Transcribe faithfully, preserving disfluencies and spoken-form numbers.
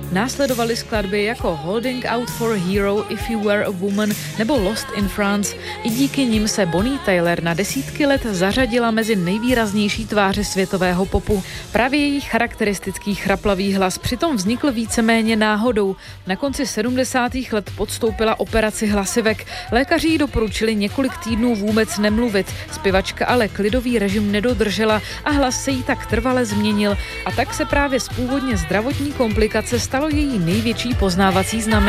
Následovaly skladby jako Holding Out for a Hero, If You Were a Woman nebo Lost in France. I díky nim se Bonnie Tyler na desítky let zařadila mezi nejvýraznější tváře světového popu. Právě její charakteristický chraplavý hlas přitom vznikl víceméně náhodou. Na konci sedmdesátých let podstoupila operaci hlasivek. Lékaři jí doporučili několik týdnů vůbec nemluvit. Zpěvačka ale klidový režim nedodržela a hlas se jí tak trvale změnil. A tak se právě z původně zdravotní komplikace stalo její největší poznávací znamení.